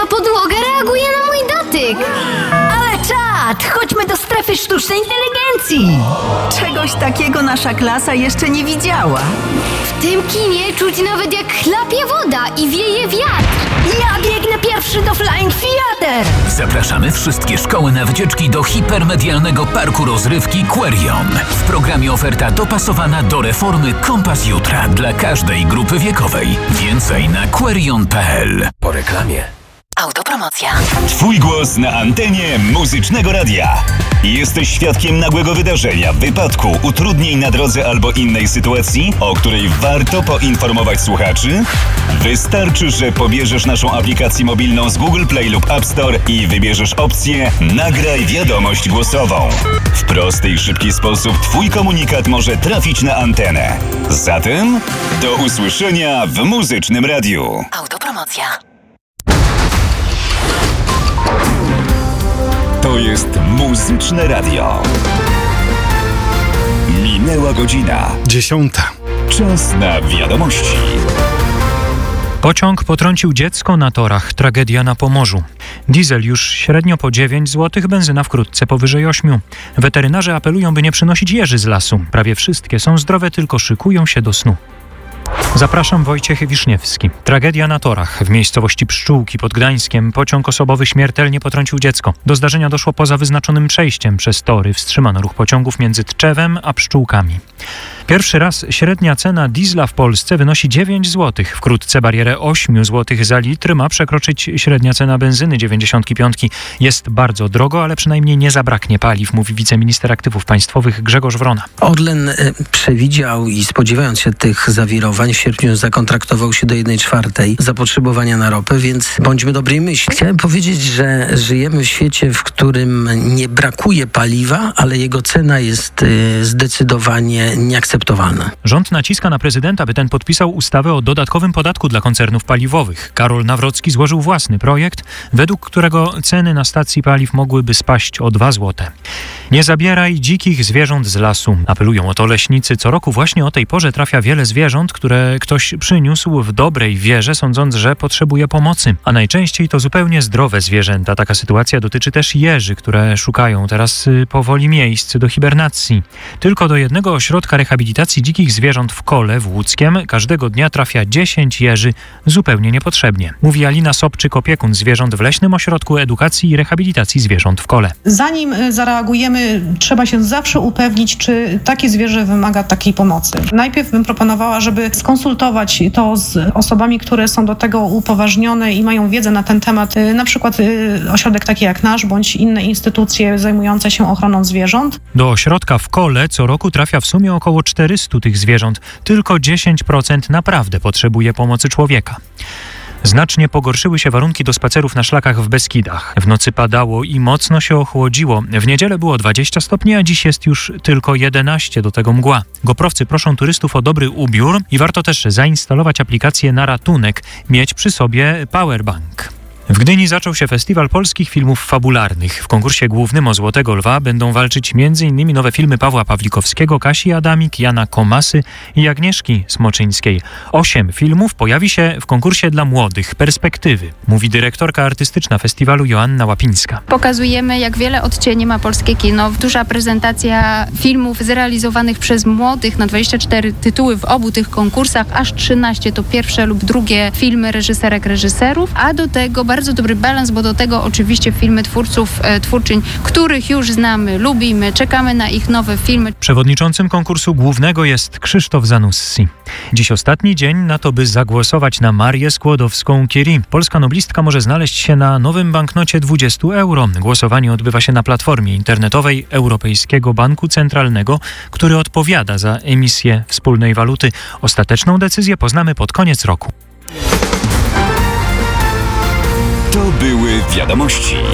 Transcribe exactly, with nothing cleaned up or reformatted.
Cała podłoga reaguje na mój dotyk. Ale czad! Chodźmy do strefy sztucznej inteligencji! Czegoś takiego nasza klasa jeszcze nie widziała. W tym kinie czuć nawet jak chlapie woda i wieje wiatr. Ja biegnę pierwszy do Flying Theater! Zapraszamy wszystkie szkoły na wycieczki do hipermedialnego parku rozrywki Querion. W programie oferta dopasowana do reformy Kompas Jutra dla każdej grupy wiekowej. Więcej na querion kropka p l. Po reklamie. Autopromocja. Twój głos na antenie Muzycznego Radia. Jesteś świadkiem nagłego wydarzenia, wypadku, utrudnień na drodze albo innej sytuacji, o której warto poinformować słuchaczy? Wystarczy, że pobierzesz naszą aplikację mobilną z Google Play lub App Store i wybierzesz opcję Nagraj wiadomość głosową. W prosty i szybki sposób Twój komunikat może trafić na antenę. Zatem do usłyszenia w Muzycznym Radiu. Autopromocja. To jest Muzyczne Radio. Minęła godzina. Dziesiąta. Czas na wiadomości. Pociąg potrącił dziecko na torach. Tragedia na Pomorzu. Diesel już średnio po dziewięć złotych, benzyna wkrótce powyżej ośmiu. Weterynarze apelują, by nie przynosić jeży z lasu. Prawie wszystkie są zdrowe, tylko szykują się do snu. Zapraszam, Wojciech Wiszniewski. Tragedia na torach. W miejscowości Pszczółki pod Gdańskiem pociąg osobowy śmiertelnie potrącił dziecko. Do zdarzenia doszło poza wyznaczonym przejściem przez tory. Wstrzymano ruch pociągów między Tczewem a Pszczółkami. Pierwszy raz średnia cena diesla w Polsce wynosi dziewięć złotych. Wkrótce barierę osiem złotych za litr ma przekroczyć średnia cena benzyny dziewięćdziesiąt pięć. Jest bardzo drogo, ale przynajmniej nie zabraknie paliw, mówi wiceminister aktywów państwowych Grzegorz Wrona. Orlen przewidział i spodziewając się tych zawirowań w sierpniu zakontraktował się do jednej czwartej zapotrzebowania na ropę, więc bądźmy dobrej myśli. Chciałem powiedzieć, że żyjemy w świecie, w którym nie brakuje paliwa, ale jego cena jest zdecydowanie nieakceptowalna. Rząd naciska na prezydenta, by ten podpisał ustawę o dodatkowym podatku dla koncernów paliwowych. Karol Nawrocki złożył własny projekt, według którego ceny na stacji paliw mogłyby spaść o dwa złote. Nie zabieraj dzikich zwierząt z lasu. Apelują o to leśnicy. Co roku właśnie o tej porze trafia wiele zwierząt, które ktoś przyniósł w dobrej wierze, sądząc, że potrzebuje pomocy. A najczęściej to zupełnie zdrowe zwierzęta. Taka sytuacja dotyczy też jeży, które szukają teraz powoli miejsc do hibernacji. Tylko do jednego ośrodka rehabilitacji dzikich zwierząt w Kole w Łódzkiem każdego dnia trafia dziesięć jeży zupełnie niepotrzebnie. Mówi Alina Sobczyk, opiekun zwierząt w Leśnym Ośrodku Edukacji i Rehabilitacji Zwierząt w Kole. Zanim zareagujemy, trzeba się zawsze upewnić, czy takie zwierzę wymaga takiej pomocy. Najpierw bym proponowała, żeby skonsultować to z osobami, które są do tego upoważnione i mają wiedzę na ten temat, na przykład ośrodek taki jak nasz, bądź inne instytucje zajmujące się ochroną zwierząt. Do ośrodka w Kole co roku trafia w sumie około czterysta tych zwierząt. Tylko dziesięć procent naprawdę potrzebuje pomocy człowieka. Znacznie pogorszyły się warunki do spacerów na szlakach w Beskidach. W nocy padało i mocno się ochłodziło. W niedzielę było dwadzieścia stopni, a dziś jest już tylko jedenaście, do tego mgła. Goprowcy proszą turystów o dobry ubiór i warto też zainstalować aplikację na ratunek, mieć przy sobie powerbank. W Gdyni zaczął się festiwal polskich filmów fabularnych. W konkursie głównym o Złotego Lwa będą walczyć m.in. nowe filmy Pawła Pawlikowskiego, Kasi Adamik, Jana Komasy i Agnieszki Smoczyńskiej. Osiem filmów pojawi się w konkursie dla młodych. Perspektywy, mówi dyrektorka artystyczna festiwalu Joanna Łapińska. Pokazujemy, jak wiele odcieni ma polskie kino. Duża prezentacja filmów zrealizowanych przez młodych na dwadzieścia cztery tytuły w obu tych konkursach. Aż trzynaście to pierwsze lub drugie filmy reżyserek, reżyserów, a do tego bardzo dobry balans, bo do tego oczywiście filmy twórców, e, twórczyń, których już znamy, lubimy, czekamy na ich nowe filmy. Przewodniczącym konkursu głównego jest Krzysztof Zanussi. Dziś ostatni dzień na to, by zagłosować na Marię Skłodowską-Curie. Polska noblistka może znaleźć się na nowym banknocie dwadzieścia euro. Głosowanie odbywa się na platformie internetowej Europejskiego Banku Centralnego, który odpowiada za emisję wspólnej waluty. Ostateczną decyzję poznamy pod koniec roku. To były wiadomości.